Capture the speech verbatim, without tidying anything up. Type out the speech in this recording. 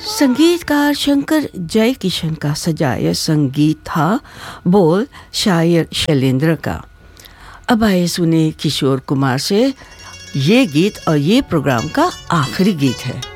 संगीतकार शंकर जयकिशन का सजाया संगीत था, बोल शायर शैलेंद्र का। अब आइए सुने किशोर कुमार से ये गीत, और ये प्रोग्राम का आखिरी गीत है।